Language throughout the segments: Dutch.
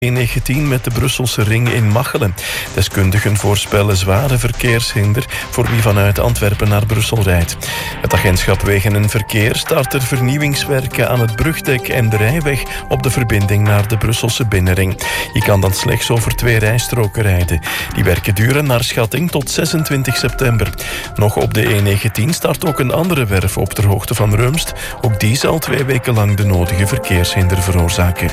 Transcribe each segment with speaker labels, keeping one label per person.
Speaker 1: E19 met de Brusselse ring in Machelen. Deskundigen voorspellen zware verkeershinder voor wie vanuit Antwerpen naar Brussel rijdt. Het agentschap Wegen en Verkeer start er vernieuwingswerken aan het brugdek en de rijweg op de verbinding naar de Brusselse binnenring. Je kan dan slechts over 2 rijstroken rijden. Die werken duren naar schatting tot 26 september. Nog op de E19 start ook een andere werf op ter hoogte van Reumst. Ook die zal 2 weken lang de nodige verkeershinder veroorzaken.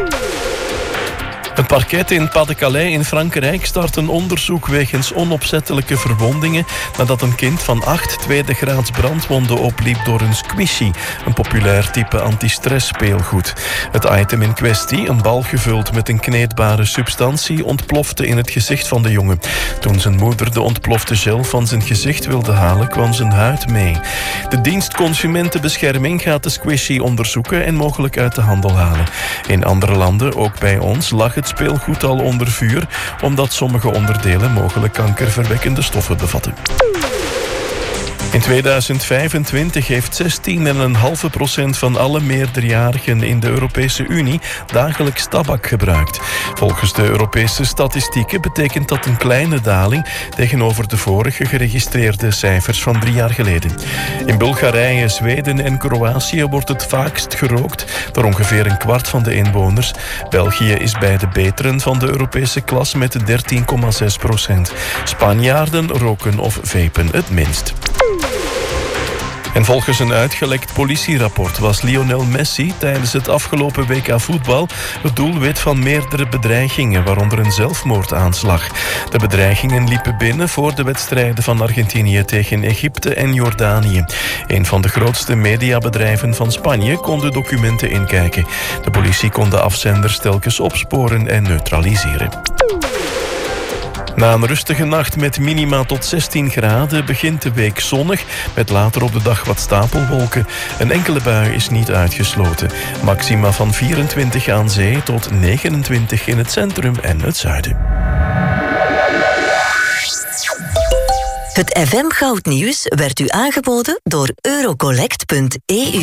Speaker 1: Het parket in Pas-de-Calais in Frankrijk start een onderzoek wegens onopzettelijke verwondingen nadat een kind van 8 tweede graads brandwonden opliep door een squishy, een populair type antistress speelgoed. Het item in kwestie, een bal gevuld met een kneedbare substantie, ontplofte in het gezicht van de jongen. Toen zijn moeder de ontplofte gel van zijn gezicht wilde halen, kwam zijn huid mee. De dienst Consumentenbescherming gaat de squishy onderzoeken en mogelijk uit de handel halen. In andere landen, ook bij ons, lag het speelgoed al onder vuur, omdat sommige onderdelen mogelijk kankerverwekkende stoffen bevatten. In 2025 heeft 16,5% van alle meerderjarigen in de Europese Unie dagelijks tabak gebruikt. Volgens de Europese statistieken betekent dat een kleine daling tegenover de vorige geregistreerde cijfers van 3 jaar geleden. In Bulgarije, Zweden en Kroatië wordt het vaakst gerookt, door ongeveer een kwart van de inwoners. België is bij de beteren van de Europese klas met 13,6%. Spanjaarden roken of vapen het minst. En volgens een uitgelekt politierapport was Lionel Messi tijdens het afgelopen WK voetbal het doelwit van meerdere bedreigingen, waaronder een zelfmoordaanslag. De bedreigingen liepen binnen voor de wedstrijden van Argentinië tegen Egypte en Jordanië. Een van de grootste mediabedrijven van Spanje kon de documenten inkijken. De politie kon de afzenders telkens opsporen en neutraliseren. Na een rustige nacht met minima tot 16 graden begint de week zonnig, met later op de dag wat stapelwolken. Een enkele bui is niet uitgesloten. Maxima van 24 aan zee tot 29 in het centrum en het zuiden.
Speaker 2: Het FM Goudnieuws werd u aangeboden door Eurocollect.eu.